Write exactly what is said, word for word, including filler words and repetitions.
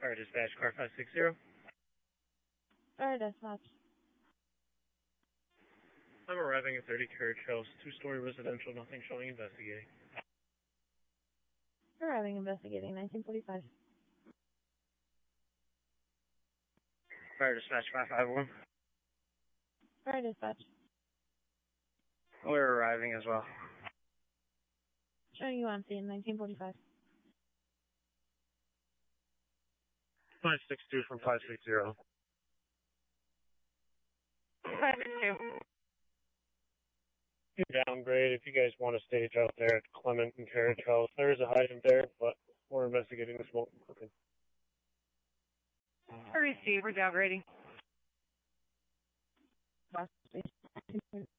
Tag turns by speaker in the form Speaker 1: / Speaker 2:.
Speaker 1: Fire dispatch, car five six zero.
Speaker 2: Fire dispatch.
Speaker 1: I'm arriving at thirty Carriage House, two-story residential, nothing showing, investigating.
Speaker 2: Arriving, investigating, nineteen forty-five.
Speaker 1: Fire dispatch five five one.
Speaker 2: Fire dispatch.
Speaker 1: We're arriving as well.
Speaker 2: Showing you on scene, nineteen forty-five.
Speaker 1: five six two from five six zero.
Speaker 2: five six two.
Speaker 1: Downgrade if you guys want to stage out there at Clement and Carriage House. There is a hydrant there, but we're investigating the smoke. Okay.
Speaker 2: Receive, we're downgrading.